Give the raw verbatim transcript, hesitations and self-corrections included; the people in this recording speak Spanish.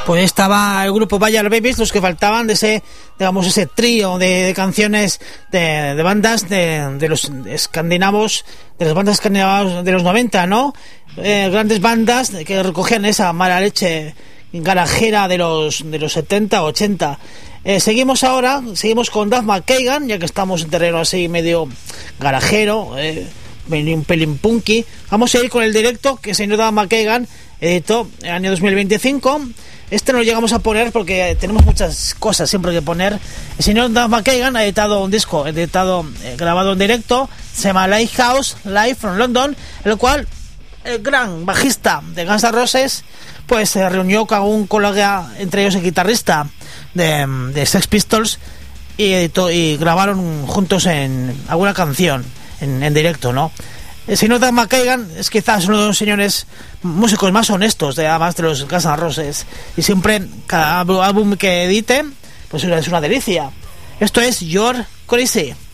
Pues estaba el grupo Baya Babies, los que faltaban de ese, digamos, ese trío de, de canciones de, de bandas de, de los escandinavos, de las bandas escandinavas de los noventa, ¿no? Eh, grandes bandas que recogían esa mala leche garajera de los de los setenta, ochenta. Eh, seguimos ahora, seguimos con Duff McKagan, ya que estamos en terreno así medio garajero, eh, un pelín punky. Vamos a ir con el directo que el señor Duff McKagan editó en el año dos mil veinticinco. Este no lo llegamos a poner porque tenemos muchas cosas siempre que poner. El señor Duff McKagan ha editado un disco, editado, eh, grabado en directo, se llama Lighthouse Live from London, en el cual el gran bajista de Guns N' Roses pues se reunió con un colega, entre ellos el guitarrista de, de Sex Pistols, y editó, y grabaron juntos en alguna canción en, en directo, ¿no? El señor Duff McKagan es quizás uno de los señores músicos más honestos, de, además de los Guns N' Roses, y siempre cada álbum que edite pues es una delicia. Esto es You're Crazy.